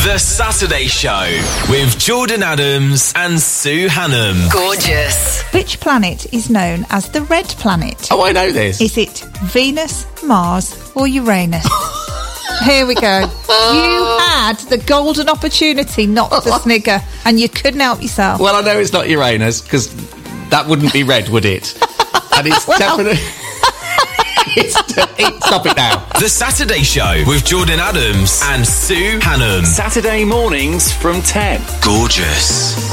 The Saturday Show with Jordan Adams and Sue Hannam. Gorgeous. Which planet is known as the red planet? Oh, I know this. Is it Venus, Mars or Uranus? Here we go. You had the golden opportunity not to snigger and you couldn't help yourself. Well, I know it's not Uranus because that wouldn't be red, would it? And it's definitely... Stop it now. The Saturday Show with Jordan Adams and Sue Hannam. Saturday mornings from 10. Gorgeous.